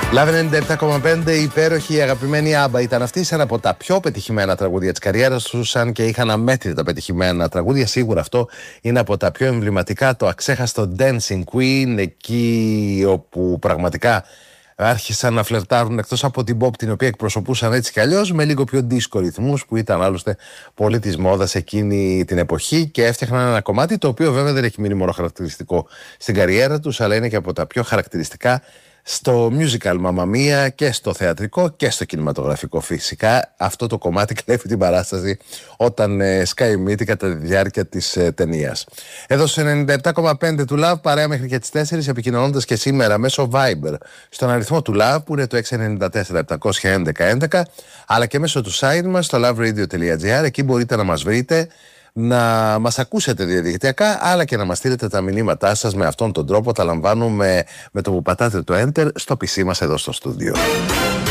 Λάβε 97,5, υπέροχη αγαπημένη Άμπα ήταν αυτή, σε ένα από τα πιο πετυχημένα τραγούδια της καριέρας τους, αν και είχαν αμέτρητα πετυχημένα τραγούδια. Σίγουρα αυτό είναι από τα πιο εμβληματικά, το αξέχαστο Dancing Queen, εκεί όπου πραγματικά άρχισαν να φλερτάρουν, εκτός από την pop την οποία εκπροσωπούσαν έτσι κι αλλιώς, με λίγο πιο disco ρυθμούς που ήταν άλλωστε πολύ της μόδας εκείνη την εποχή, και έφτιαχναν ένα κομμάτι το οποίο βέβαια δεν έχει μείνει μόνο χαρακτηριστικό στην καριέρα τους, αλλά είναι και από τα πιο χαρακτηριστικά στο musical Mamma Mia και στο θεατρικό και στο κινηματογραφικό. Φυσικά αυτό το κομμάτι κλέβει την παράσταση όταν σκάει μύτη κατά τη διάρκεια της ταινίας. Εδώ στο 97,5 του Love, παρέα μέχρι και τις 4, επικοινωνώντας και σήμερα μέσω Viber στον αριθμό του Love που είναι το 694-711-11, αλλά και μέσω του site μας στο loveradio.gr. Εκεί μπορείτε να μας βρείτε, να μας ακούσετε διαδικτυακά, αλλά και να μας στείλετε τα μηνύματά σας. Με αυτόν τον τρόπο τα λαμβάνουμε με το που πατάτε το Enter στο PC μας εδώ στο στούντιο.